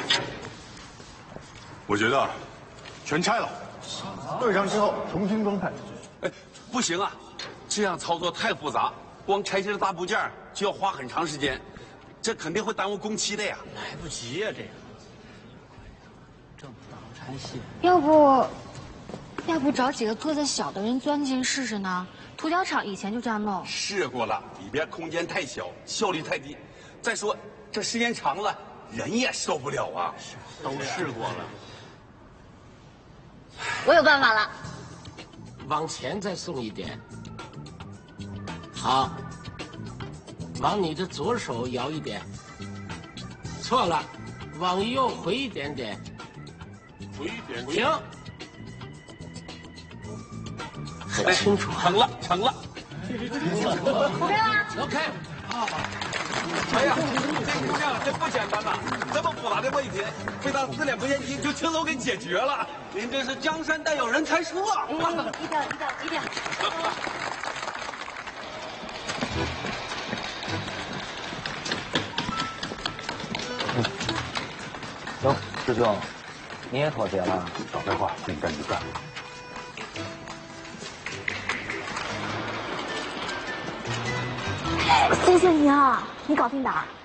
我觉得全拆了，对上之后重新装配。 哎，不行啊，这样操作太复杂，光拆这大部件就要花很长时间，这肯定会耽误工期的呀。 来不及呀，这个。这么大拆卸， 要不找几个个子小的人钻进试试呢？涂胶厂以前就这样弄。 试过了，里边空间太小，效率太低。再说这时间长了，人也受不了啊。 都试过了。 我有办法了。 往前再送一点。好，往你的左手摇一点。错了，往右回一点点。 回一点停。很清楚， 成了，成了。 OK 啦 OK。 哎呀，这姑娘这不简单呐，这么复杂的问题，被她4两拨线机就轻松给解决了。您这是江山代有人才出啊！ 一定。 行，师兄，你也妥协了？ 少废话，跟你赶紧干。 谢谢你啊，你搞定点儿。